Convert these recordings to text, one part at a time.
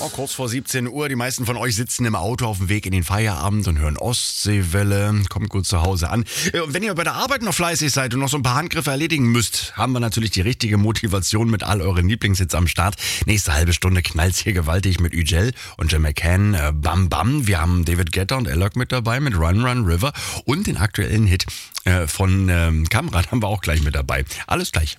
Kurz vor 17 Uhr. Die meisten von euch sitzen im Auto auf dem Weg in den Feierabend und hören Ostseewelle. Kommt gut zu Hause an. Und wenn ihr bei der Arbeit noch fleißig seid und noch so ein paar Handgriffe erledigen müsst, haben wir natürlich die richtige Motivation mit all euren Lieblingshits am Start. Nächste halbe Stunde knallt's hier gewaltig mit Ügel und Jim McCann, Bam Bam. Wir haben David Guetta und Alok mit dabei mit Run Run River und den aktuellen Hit von Kamrat haben wir auch gleich mit dabei. Alles gleich.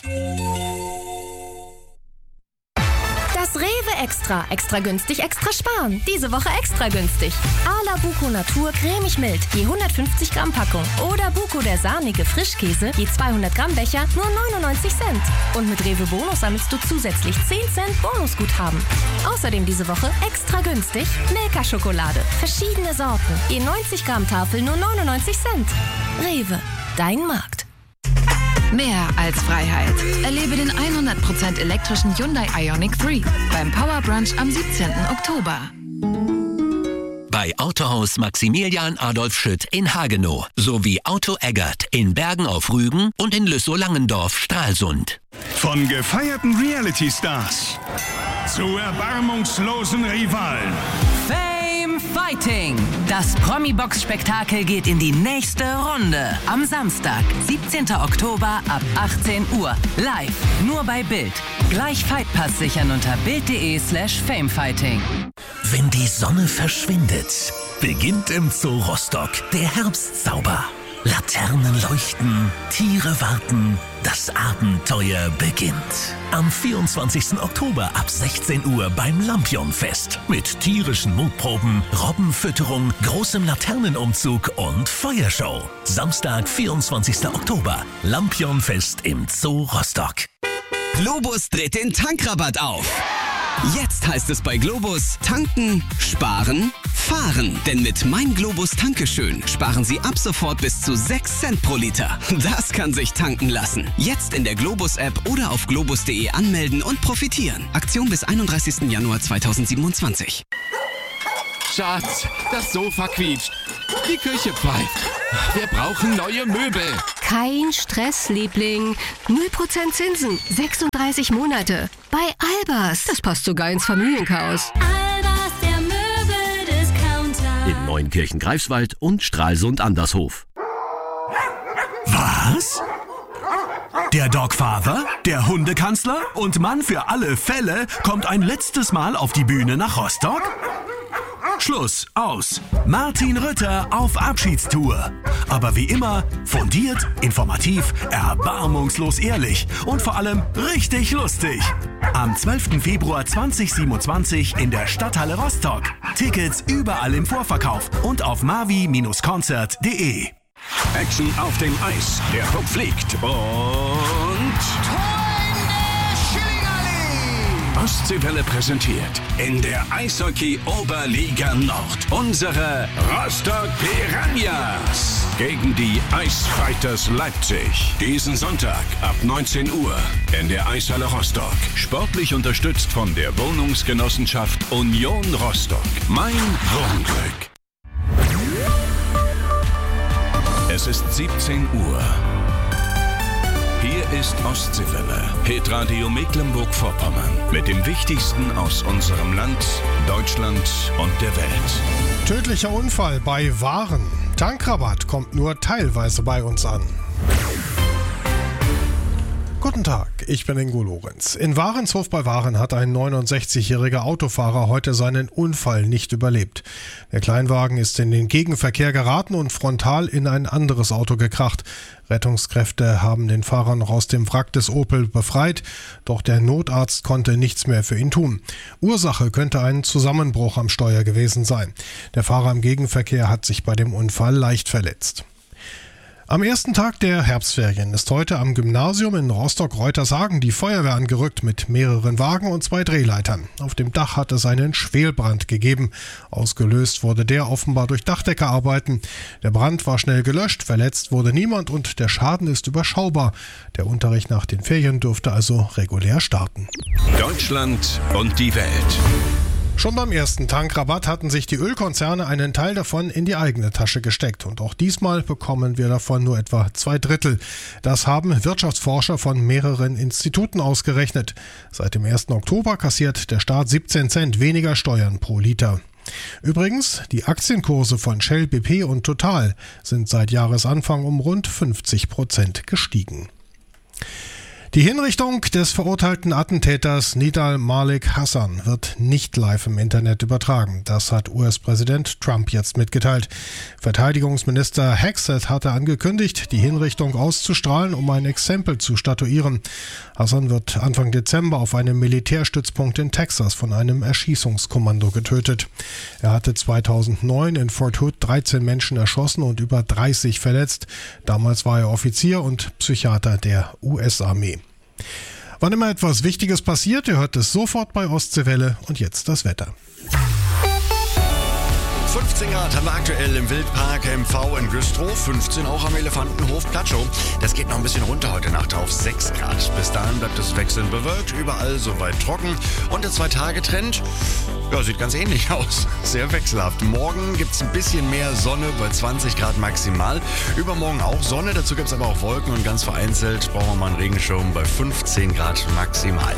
Das Rewe Extra günstig, extra sparen. Diese Woche extra günstig. Arla Buko Natur cremig mild, je 150 Gramm Packung. Oder Buko der sahnige Frischkäse, je 200 Gramm Becher, nur 99 Cent. Und mit Rewe Bonus sammelst du zusätzlich 10 Cent Bonusguthaben. Außerdem diese Woche extra günstig Milka Schokolade. Verschiedene Sorten, je 90 Gramm Tafel, nur 99 Cent. Rewe, dein Markt. Mehr als Freiheit. Erlebe den 100% elektrischen Hyundai Ioniq 3 beim Power Brunch am 17. Oktober. Bei Autohaus Maximilian Adolf Schütt in Hagenow sowie Auto Eggert in Bergen auf Rügen und in Lüssow-Langendorf Stralsund. Von gefeierten Reality-Stars zu erbarmungslosen Rivalen. Fame Fighting. Das Promi-Box-Spektakel geht in die nächste Runde. Am Samstag, 17. Oktober ab 18 Uhr. Live, nur bei Bild. Gleich Fightpass sichern unter bild.de/famefighting. Wenn die Sonne verschwindet, beginnt im Zoo Rostock der Herbstzauber. Laternen leuchten, Tiere warten, das Abenteuer beginnt. Am 24. Oktober ab 16 Uhr beim Lampionfest. Mit tierischen Mutproben, Robbenfütterung, großem Laternenumzug und Feuershow. Samstag, 24. Oktober, Lampionfest im Zoo Rostock. Globus dreht den Tankrabatt auf. Jetzt heißt es bei Globus tanken, sparen, fahren. Denn mit Mein Globus Tankeschön sparen Sie ab sofort bis zu 6 Cent pro Liter. Das kann sich tanken lassen. Jetzt in der Globus-App oder auf globus.de anmelden und profitieren. Aktion bis 31. Januar 2027. Schatz, das Sofa quietscht. Die Küche pfeift. Wir brauchen neue Möbel. Kein Stress, Liebling. 0% Zinsen, 36 Monate. Bei Albers. Das passt sogar ins Familienchaos. Albers, der Möbeldiscounter. In Neunkirchen-Greifswald und Stralsund-Andershof. Was? Der Dogfather, der Hundekanzler und Mann für alle Fälle kommt ein letztes Mal auf die Bühne nach Rostock? Schluss, aus. Martin Rütter auf Abschiedstour. Aber wie immer, fundiert, informativ, erbarmungslos ehrlich und vor allem richtig lustig. Am 12. Februar 2027 in der Stadthalle Rostock. Tickets überall im Vorverkauf und auf mavi-konzert.de. Action auf dem Eis. Der Puck fliegt und... Ostseewelle präsentiert in der Eishockey-Oberliga Nord unsere Rostock Piranhas gegen die Eisfighters Leipzig. Diesen Sonntag ab 19 Uhr in der Eishalle Rostock. Sportlich unterstützt von der Wohnungsgenossenschaft Union Rostock. Mein Wohnglück. Es ist 17 Uhr. Hier ist Ostseewelle, Hitradio Mecklenburg-Vorpommern. Mit dem Wichtigsten aus unserem Land, Deutschland und der Welt. Tödlicher Unfall bei Waren. Tankrabatt kommt nur teilweise bei uns an. Guten Tag, ich bin Ingo Lorenz. In Warenshof bei Waren hat ein 69-jähriger Autofahrer heute seinen Unfall nicht überlebt. Der Kleinwagen ist in den Gegenverkehr geraten und frontal in ein anderes Auto gekracht. Rettungskräfte haben den Fahrer noch aus dem Wrack des Opel befreit, doch der Notarzt konnte nichts mehr für ihn tun. Ursache könnte ein Zusammenbruch am Steuer gewesen sein. Der Fahrer im Gegenverkehr hat sich bei dem Unfall leicht verletzt. Am ersten Tag der Herbstferien ist heute am Gymnasium in Rostock-Reutershagen die Feuerwehr angerückt mit mehreren Wagen und 2 Drehleitern. Auf dem Dach hat es einen Schwelbrand gegeben. Ausgelöst wurde der offenbar durch Dachdeckerarbeiten. Der Brand war schnell gelöscht, verletzt wurde niemand und der Schaden ist überschaubar. Der Unterricht nach den Ferien dürfte also regulär starten. Deutschland und die Welt. Schon beim ersten Tankrabatt hatten sich die Ölkonzerne einen Teil davon in die eigene Tasche gesteckt. Und auch diesmal bekommen wir davon nur etwa 2/3. Das haben Wirtschaftsforscher von mehreren Instituten ausgerechnet. Seit dem 1. Oktober kassiert der Staat 17 Cent weniger Steuern pro Liter. Übrigens, die Aktienkurse von Shell, BP und Total sind seit Jahresanfang um rund 50% gestiegen. Die Hinrichtung des verurteilten Attentäters Nidal Malik Hasan wird nicht live im Internet übertragen. Das hat US-Präsident Trump jetzt mitgeteilt. Verteidigungsminister Hexet hatte angekündigt, die Hinrichtung auszustrahlen, um ein Exempel zu statuieren. Hasan wird Anfang Dezember auf einem Militärstützpunkt in Texas von einem Erschießungskommando getötet. Er hatte 2009 in Fort Hood 13 Menschen erschossen und über 30 verletzt. Damals war er Offizier und Psychiater der US-Armee. Wann immer etwas Wichtiges passiert, ihr hört es sofort bei Ostseewelle. Und jetzt das Wetter. 15 Grad haben wir aktuell im Wildpark MV in Güstrow, 15 auch am Elefantenhof Platschow. Das geht noch ein bisschen runter heute Nacht auf 6 Grad. Bis dahin bleibt es wechselnd bewölkt, überall soweit trocken. Und der 2-Tage-Trend, ja, sieht ganz ähnlich aus. Sehr wechselhaft. Morgen gibt es ein bisschen mehr Sonne bei 20 Grad maximal. Übermorgen auch Sonne, dazu gibt es aber auch Wolken und ganz vereinzelt brauchen wir mal einen Regenschirm bei 15 Grad maximal.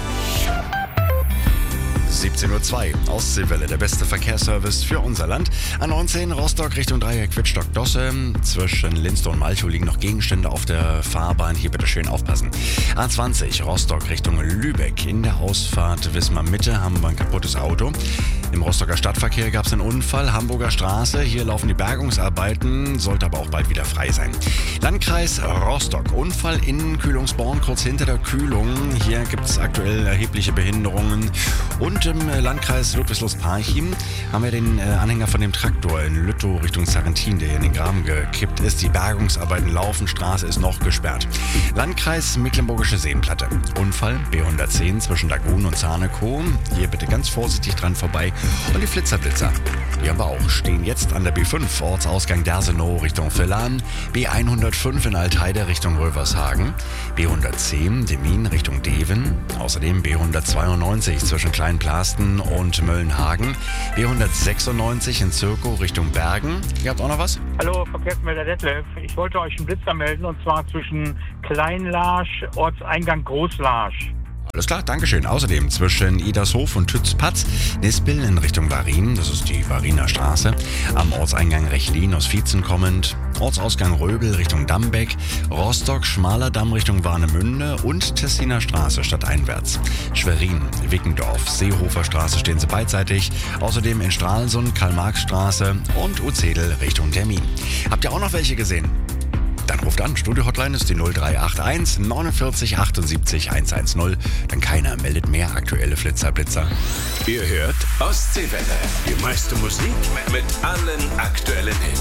17:02 Uhr, Ostseewelle, der beste Verkehrsservice für unser Land. A19 Rostock Richtung Dreieck Wittstock-Dosse. Zwischen Linstow und Malchow liegen noch Gegenstände auf der Fahrbahn. Hier bitte schön aufpassen. A20 Rostock Richtung Lübeck. In der Ausfahrt Wismar-Mitte haben wir ein kaputtes Auto. Im Rostocker Stadtverkehr gab es einen Unfall. Hamburger Straße, hier laufen die Bergungsarbeiten, sollte aber auch bald wieder frei sein. Landkreis Rostock, Unfall in Kühlungsborn, kurz hinter der Kühlung. Hier gibt es aktuell erhebliche Behinderungen. Und im Landkreis Ludwigslust-Parchim haben wir den Anhänger von dem Traktor in Lüttow Richtung Sarrentin, der hier in den Graben gekippt ist. Die Bergungsarbeiten laufen, Straße ist noch gesperrt. Landkreis Mecklenburgische Seenplatte. Unfall B110 zwischen Lagun und Zarnekow. Hier bitte ganz vorsichtig dran vorbei. Und die Flitzer, die haben wir auch, stehen jetzt an der B5, Ortsausgang Dersenow Richtung Villan, B105 in Altheide Richtung Rövershagen, B110 Demmin Richtung Deven, außerdem B192 zwischen Kleinplasten und Möllenhagen, B196 in Zirkow Richtung Bergen. Ihr habt auch noch was? Hallo, Verkehrsmelder Detlef. Ich wollte euch einen Blitzer melden und zwar zwischen Kleinlarsch, Ortseingang Großlarsch. Alles klar, Dankeschön. Außerdem zwischen Idershof und Tützpatz, Nispel in Richtung Varin, das ist die Variner Straße, am Ortseingang Rechlin aus Vietzen kommend, Ortsausgang Röbel Richtung Dambeck, Rostock, Schmaler Damm Richtung Warnemünde und Tessiner Straße stadteinwärts. Schwerin, Wickendorf, Seehofer Straße stehen sie beidseitig, außerdem in Stralsund, Karl-Marx-Straße und Uzedel Richtung Termin. Habt ihr auch noch welche gesehen? Dann ruft an, Studio-Hotline ist die 0381 49 78 110. Dann keiner meldet mehr aktuelle Flitzer-Blitzer. Ihr hört Ostseewelle, die meiste Musik mit allen aktuellen Hits.